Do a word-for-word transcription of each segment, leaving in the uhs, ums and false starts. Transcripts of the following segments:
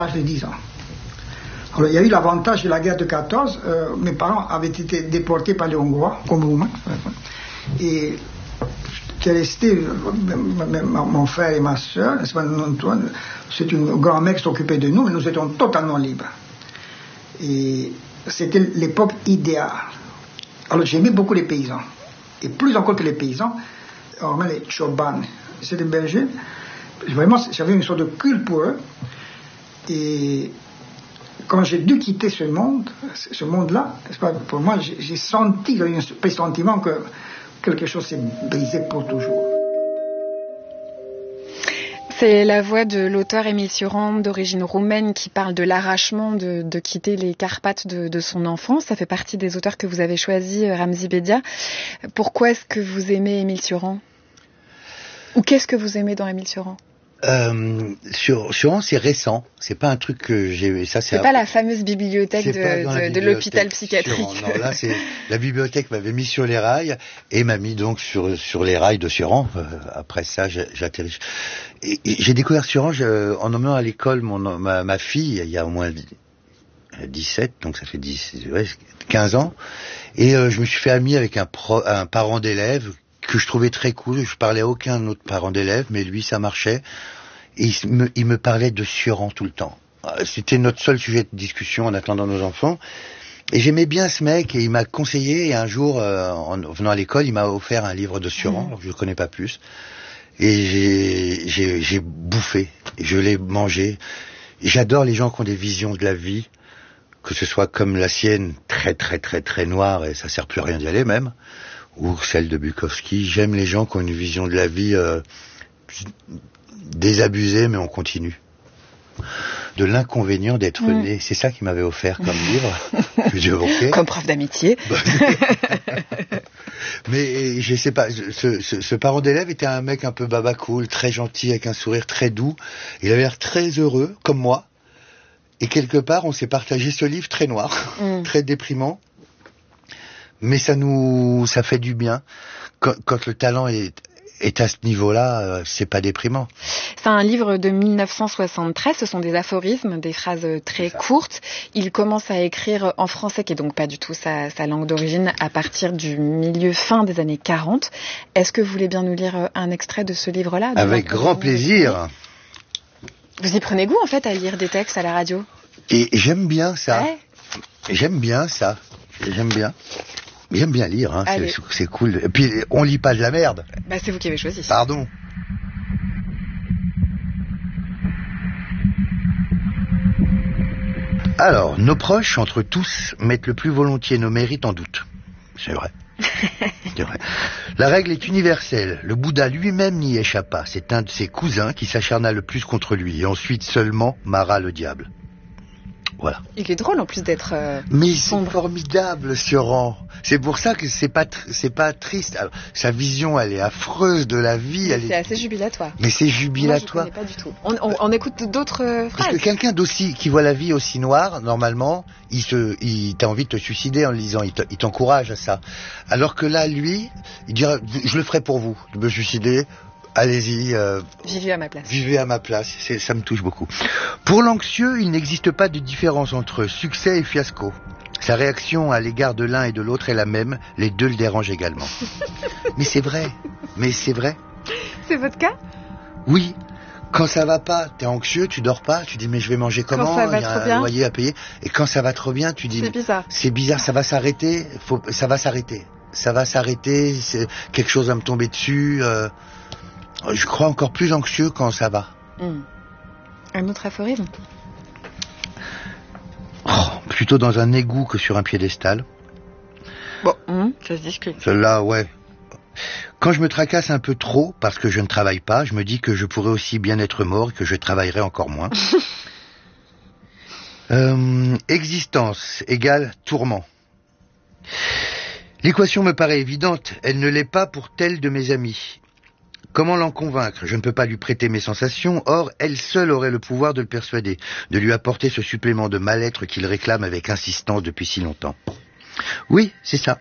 l'âge de dix ans. Alors, il y a eu l'avantage de la guerre de quatorze. Euh, mes parents avaient été déportés par les Hongrois, comme Roumains. Et j'étais resté, mon frère et ma soeur, c'est une grand-mère qui s'occupait de nous, et nous étions totalement libres. Et c'était l'époque idéale. Alors, j'aimais beaucoup les paysans. Et plus encore que les paysans, hormis les tchoban, c'est des bergers. Vraiment, j'avais une sorte de culte pour eux. Et quand j'ai dû quitter ce monde, ce monde-là, pour moi, j'ai senti, j'ai eu un pressentiment que quelque chose s'est brisé pour toujours. C'est la voix de l'auteur Émile Cioran, d'origine roumaine, qui parle de l'arrachement de, de quitter les Carpates de, de son enfance. Ça fait partie des auteurs que vous avez choisis, Ramzy Bedia. Pourquoi est-ce que vous aimez Émile Cioran ? Ou qu'est-ce que vous aimez dans Émile Cioran ? Euh, sur, sur c'est récent, c'est pas un truc que j'ai. Ça, c'est c'est un... pas la fameuse bibliothèque de, de, de l'hôpital psychiatrique. Cioran, non, là, c'est la bibliothèque m'avait mis sur les rails et m'a mis donc sur sur les rails de Cioran. Euh, après ça, j'atterris. Et, et j'ai découvert Cioran je, en emmenant à l'école mon ma, ma fille il y a au moins dix-sept, donc ça fait dix, ouais, quinze ans, et euh, je me suis fait ami avec un pro, un parent d'élève que je trouvais très cool. Je parlais à aucun autre parent d'élève, mais lui, ça marchait. Et il me, il me parlait de Cioran tout le temps. C'était notre seul sujet de discussion en attendant nos enfants. Et j'aimais bien ce mec, et il m'a conseillé, et un jour, euh, en venant à l'école, il m'a offert un livre de Cioran, alors que je ne connais pas plus. Et j'ai, j'ai, j'ai bouffé, et je l'ai mangé. Et j'adore les gens qui ont des visions de la vie, que ce soit comme la sienne, très très très très noire, et ça sert plus à rien d'y aller même, ou celle de Bukowski. J'aime les gens qui ont une vision de la vie euh, désabusée, mais on continue. De l'inconvénient d'être mmh. né, c'est ça qu'il m'avait offert comme livre. Je dis, okay. Comme preuve d'amitié. Mais je sais pas, ce, ce, ce parent d'élève était un mec un peu baba cool, très gentil, avec un sourire très doux. Il avait l'air très heureux, comme moi. Et quelque part, on s'est partagé ce livre très noir, mmh. très déprimant. Mais ça nous, ça fait du bien. Quand, quand le talent est, est à ce niveau-là, euh, c'est pas déprimant. C'est un livre de mille neuf cent soixante-treize. Ce sont des aphorismes, des phrases très courtes. Il commence à écrire en français, qui est donc pas du tout sa, sa langue d'origine, à partir du milieu fin des années quarante. Est-ce que vous voulez bien nous lire un extrait de ce livre-là? Avec grand plaisir. Vous y prenez goût, en fait, à lire des textes à la radio? Et j'aime bien ça. Ouais. J'aime bien ça. J'aime bien. J'aime bien lire, hein. c'est, c'est cool. Et puis, on lit pas de la merde. Bah, c'est vous qui avez choisi. Pardon. Alors, nos proches, entre tous, mettent le plus volontiers nos mérites en doute. C'est vrai. C'est vrai. La règle est universelle. Le Bouddha lui-même n'y échappa. C'est un de ses cousins qui s'acharna le plus contre lui. Et ensuite seulement Mara le diable. Voilà. Il est drôle en plus d'être euh, mais sombre. C'est formidable, Cioran. C'est pour ça que c'est pas tr- c'est pas triste. Alors, sa vision, elle est affreuse de la vie. Mais elle c'est est... assez jubilatoire. Mais c'est jubilatoire. Moi, je connais pas du tout. On, on, on écoute d'autres euh, phrases. Parce que quelqu'un d'aussi qui voit la vie aussi noire, normalement, il se, il t'as envie de te suicider en le lisant. Il, te, il t'encourage à ça. Alors que là, lui, il dira, je le ferai pour vous, de me suicider. Allez-y. Euh, vivez à ma place. Vivez à ma place. C'est, ça me touche beaucoup. Pour l'anxieux, il n'existe pas de différence entre succès et fiasco. Sa réaction à l'égard de l'un et de l'autre est la même. Les deux le dérangent également. Mais c'est vrai. Mais c'est vrai. C'est votre cas? Oui. Quand ça va pas, t'es anxieux, tu dors pas, tu dis mais je vais manger comment? Quand ça va il y a trop un bien. loyer à payer. Et quand ça va trop bien, tu dis c'est bizarre. C'est bizarre, ça va s'arrêter. Faut, ça va s'arrêter. Ça va s'arrêter. C'est, quelque chose va me tomber dessus. Euh, Je crois encore plus anxieux quand ça va. Mmh. Un autre aphorisme? Oh, plutôt dans un égout que sur un piédestal. Bon, mmh, ça se discute. Celle-là, ouais. Quand je me tracasse un peu trop parce que je ne travaille pas, je me dis que je pourrais aussi bien être mort et que je travaillerais encore moins. euh, existence égale tourment. L'équation me paraît évidente, elle ne l'est pas pour tel de mes amis. Comment l'en convaincre? Je ne peux pas lui prêter mes sensations, or elle seule aurait le pouvoir de le persuader, de lui apporter ce supplément de mal-être qu'il réclame avec insistance depuis si longtemps. Oui, c'est ça.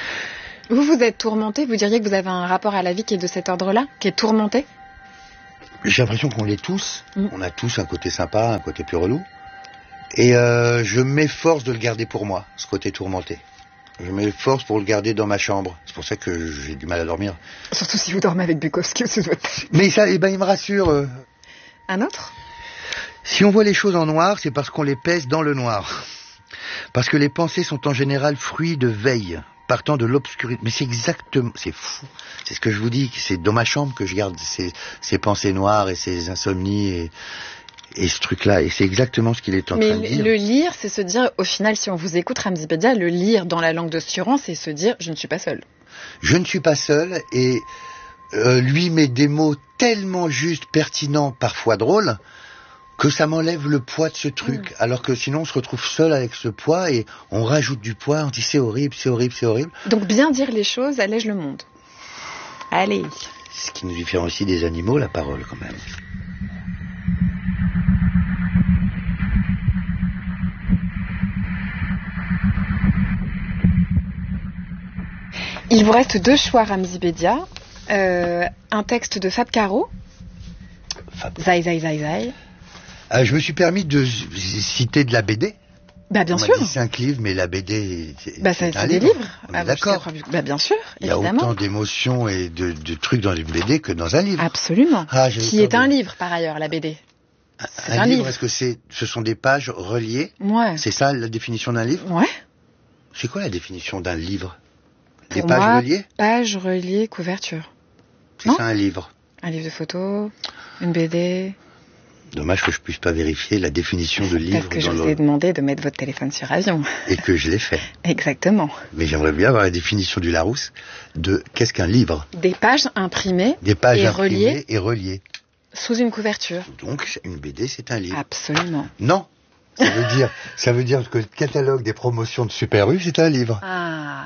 Vous, vous êtes tourmenté, vous diriez que vous avez un rapport à la vie qui est de cet ordre-là, qui est tourmenté? J'ai l'impression qu'on l'est tous. Mmh. On a tous un côté sympa, un côté plus relou. Et euh, je m'efforce de le garder pour moi, ce côté tourmenté. Je m'efforce pour le garder dans ma chambre. C'est pour ça que j'ai du mal à dormir. Surtout si vous dormez avec Bukowski sous votre... Mais ça, eh ben, il me rassure. Euh... Un autre ? Si on voit les choses en noir, c'est parce qu'on les pèse dans le noir. Parce que les pensées sont en général fruits de veille, partant de l'obscurité. Mais c'est exactement... C'est fou. C'est ce que je vous dis. C'est dans ma chambre que je garde ces, ces pensées noires et ces insomnies et... Et ce truc-là, et c'est exactement ce qu'il est en Mais train de dire. Mais le lire, c'est se dire, au final, si on vous écoute, Ramzy Bedia, le lire dans la langue de Sioran, c'est se dire, je ne suis pas seul. Je ne suis pas seul, et euh, lui met des mots tellement justes, pertinents, parfois drôles, que ça m'enlève le poids de ce truc. Mmh. Alors que sinon, on se retrouve seul avec ce poids, et on rajoute du poids, on dit c'est horrible, c'est horrible, c'est horrible. Donc bien dire les choses allège le monde. Allez. Ce qui nous différencie des animaux, la parole, quand même. Il vous reste deux choix, Ramzy Bedia. Euh, un texte de Fab Caro. Fab. Zai, zai, zai, zai. Euh, je me suis permis de citer de la B D. Bah bien On sûr. m'a dit cinq livres, mais la B D, c'est, bah, c'est, c'est un c'est livre. des livres. On est ah, d'accord. Bah bien sûr, il y a évidemment. autant d'émotions et de, de trucs dans une B D que dans un livre. Absolument. Ah, qui est un de... livre, par ailleurs, la B D. C'est un, un livre, livre. Est-ce que c'est, ce sont des pages reliées? Ouais. C'est ça la définition d'un livre? Ouais. C'est quoi la définition d'un livre? Des Pour pages moi, reliées? Pages reliées, couverture. C'est non ça un livre? Un livre de photos, une B D. Dommage que je puisse pas vérifier la définition de livre. Parce que je vous ai demandé de mettre votre téléphone sur avion. Et que je l'ai fait. Exactement. Mais j'aimerais bien avoir la définition du Larousse de qu'est-ce qu'un livre? Des pages imprimées. Des pages et imprimées reliées et reliées. Sous une couverture. Donc une B D c'est un livre. Absolument. Non. Ça veut dire, ça veut dire que le catalogue des promotions de Super U c'est un livre. Ah.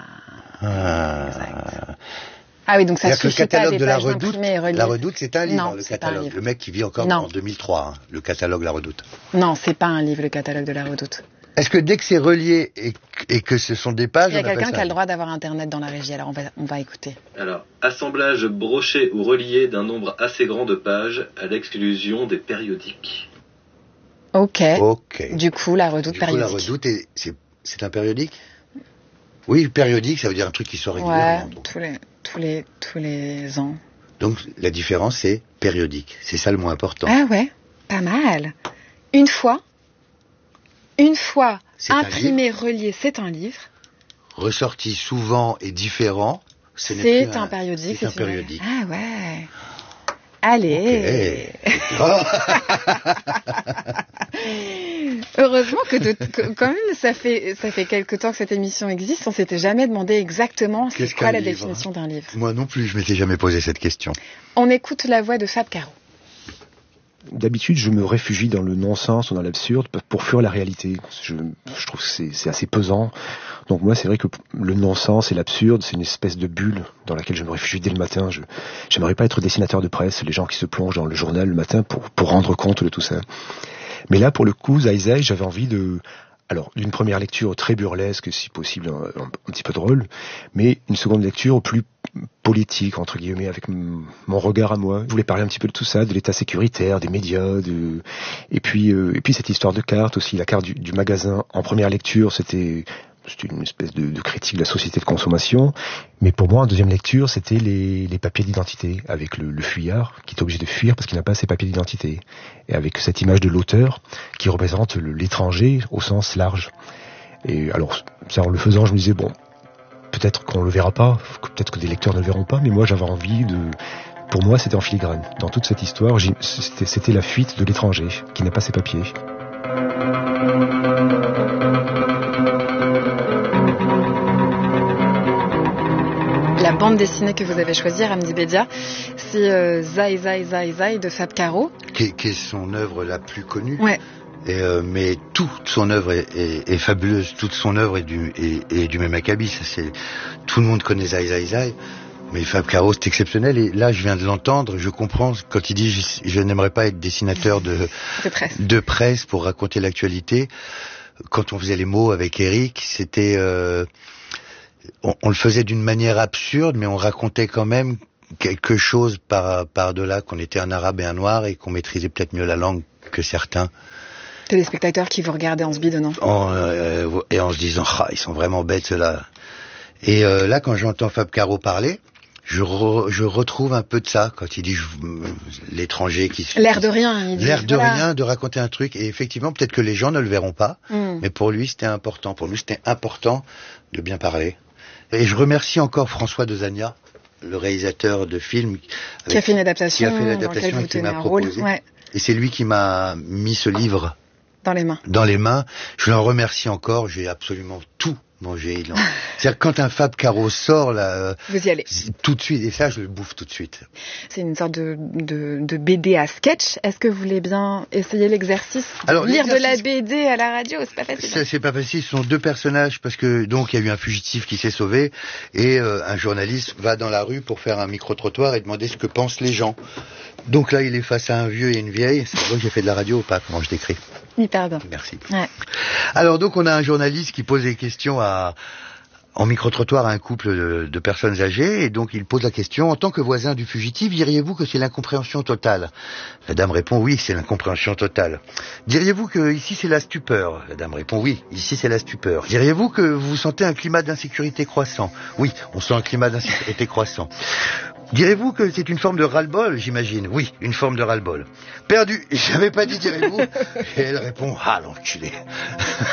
Ah. Exact. Ah oui, donc ça suffit le catalogue pas des de la pages Redoute, imprimées et reliées. La Redoute, c'est un livre, non, le c'est catalogue. pas un livre. Le mec qui vit encore non. en deux mille trois, hein, le catalogue La Redoute. Non, c'est pas un livre, le catalogue de La Redoute. Est-ce que dès que c'est relié et, et que ce sont des pages... Il y a quelqu'un qui a le droit d'avoir Internet dans la régie, alors on va, on va écouter. Alors, assemblage broché ou relié d'un nombre assez grand de pages à l'exclusion des périodiques. Ok. Ok. Du coup, La Redoute du périodique. Coup, La Redoute, est, c'est, c'est un périodique? Oui, périodique, ça veut dire un truc qui sort régulièrement. Ouais, tous les, tous les, tous les ans. Donc, la différence, c'est périodique. C'est ça le moins important. Ah ouais, pas mal. Une fois, une fois c'est imprimé, relié, c'est un livre. Ressorti souvent et différent, ce n'est c'est plus un, un périodique. C'est, c'est un périodique. Une... Ah ouais. Allez. Okay. Oh. Heureusement que, de, que quand même ça fait ça fait quelque temps que cette émission existe, on s'était jamais demandé exactement c'est Qu'est-ce quoi la livre, définition d'un livre. Moi non plus, je m'étais jamais posé cette question. On écoute la voix de Fab Caro. D'habitude, je me réfugie dans le non-sens ou dans l'absurde pour fuir la réalité. Je, je trouve que c'est, c'est assez pesant. Donc moi, c'est vrai que le non-sens et l'absurde, c'est une espèce de bulle dans laquelle je me réfugie dès le matin. Je j'aimerais pas être dessinateur de presse, les gens qui se plongent dans le journal le matin pour pour rendre compte de tout ça. Mais là, pour le coup, Zai Zai, j'avais envie de... Alors, d'une première lecture très burlesque, si possible, un, un, un petit peu drôle, mais une seconde lecture plus politique, entre guillemets, avec m- mon regard à moi. Je voulais parler un petit peu de tout ça, de l'état sécuritaire, des médias, de... et puis euh, et puis cette histoire de carte aussi, la carte du, du magasin. En première lecture, c'était... C'était une espèce de, de critique de la société de consommation. Mais pour moi, en deuxième lecture, c'était les, les papiers d'identité, avec le, le fuyard qui est obligé de fuir parce qu'il n'a pas ses papiers d'identité. Et avec cette image de l'auteur qui représente le, l'étranger au sens large. Et alors, ça, en le faisant, je me disais, bon, peut-être qu'on le verra pas, peut-être que des lecteurs ne le verront pas, mais moi, j'avais envie de... Pour moi, c'était en filigrane. Dans toute cette histoire, c'était, c'était la fuite de l'étranger qui n'a pas ses papiers. La bande dessinée que vous avez choisie, Ramzy Bedia, c'est euh, Zai Zai Zai Zai de Fab Caro. Qui, qui est son œuvre la plus connue. Ouais. Et euh, mais toute son œuvre est, est, est fabuleuse, toute son œuvre est du, est, est du même acabit. Ça, c'est, tout le monde connaît Zai Zai Zai, mais Fab Caro c'est exceptionnel. Et là, je viens de l'entendre, je comprends quand il dit je, je n'aimerais pas être dessinateur de, de, presse. de presse pour raconter l'actualité. Quand on faisait les mots avec Eric, c'était... Euh, On, on le faisait d'une manière absurde, mais on racontait quand même quelque chose par, par delà qu'on était un arabe et un noir et qu'on maîtrisait peut-être mieux la langue que certains. Téléspectateurs qui vous regardaient en se bidonnant. En, euh, et en se disant, ah, ils sont vraiment bêtes ceux-là. Et euh, là, quand j'entends Fab Caro parler, je, re, je retrouve un peu de ça quand il dit je, l'étranger qui se... L'air de rien, il dit. L'air de voilà. rien, de raconter un truc. Et effectivement, peut-être que les gens ne le verront pas, mm. mais pour lui, c'était important. Pour lui, c'était important de bien parler. Et je remercie encore François Dezania, le réalisateur de films. Qui a fait une adaptation, qui a fait l'adaptation et qui m'a proposé. Ouais. Et c'est lui qui m'a mis ce livre dans les mains. Dans les mains. Je l'en remercie encore. J'ai absolument tout mangé. C'est-à-dire quand un Fab Caro sort là, vous y allez tout de suite. Et ça, je le bouffe tout de suite. C'est une sorte de, de, de B D à sketch. Est-ce que vous voulez bien essayer l'exercice? Alors, lire de la B D à la radio, c'est pas facile. Ça, c'est pas facile. Ce sont deux personnages parce que donc il y a eu un fugitif qui s'est sauvé et euh, un journaliste va dans la rue pour faire un micro-trottoir et demander ce que pensent les gens. Donc là, il est face à un vieux et une vieille. C'est vrai que j'ai fait de la radio ou pas? Comment je décris? Hyper bien. Merci. Ouais. Alors donc, on a un journaliste qui pose des questions à, en micro-trottoir à un couple de, de personnes âgées. Et donc, il pose la question, en tant que voisin du fugitif, diriez-vous que c'est l'incompréhension totale? La dame répond, oui, c'est l'incompréhension totale. Diriez-vous que ici c'est la stupeur? La dame répond, oui, ici c'est la stupeur. Diriez-vous que vous sentez un climat d'insécurité croissant? Oui, on sent un climat d'insécurité croissant. Direz-vous que c'est une forme de ras-le-bol, j'imagine? Oui, une forme de ras-le-bol. Perdu, j'avais pas dit direz-vous. Et elle répond, ah l'enculé.